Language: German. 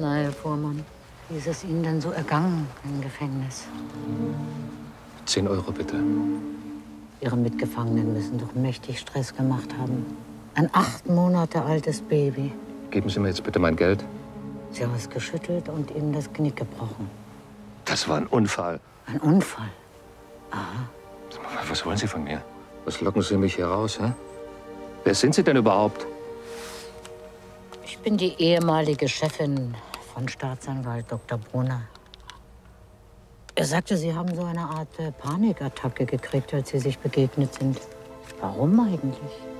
Na, Herr Fuhrmann, wie ist es Ihnen denn so ergangen im Gefängnis? 10 Euro bitte. Ihre Mitgefangenen müssen doch mächtig Stress gemacht haben. Ein 8 Monate altes Baby. Geben Sie mir jetzt bitte mein Geld. Sie haben es geschüttelt und ihm das Knick gebrochen. Das war ein Unfall. Ein Unfall? Aha. Was wollen Sie von mir? Was locken Sie mich hier raus, hä? Wer sind Sie denn überhaupt? Ich bin die ehemalige Chefin von Staatsanwalt Dr. Brunner. Er sagte, Sie haben so eine Art Panikattacke gekriegt, als Sie sich begegnet sind. Warum eigentlich?